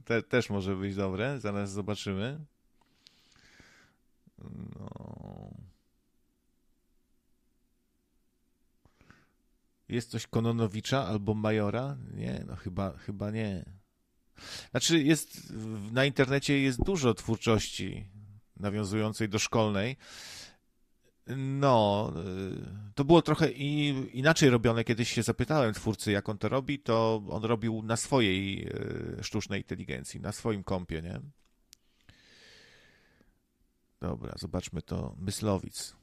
Też może być dobre, zaraz zobaczymy. No. Jest coś Kononowicza albo Majora? Nie, no chyba nie. Znaczy na internecie jest dużo twórczości nawiązującej do szkolnej. No, to było trochę inaczej robione. Kiedyś się zapytałem twórcy, jak on to robi, to on robił na swojej sztucznej inteligencji, na swoim kompie, nie? Dobra, zobaczmy to. Myslowic.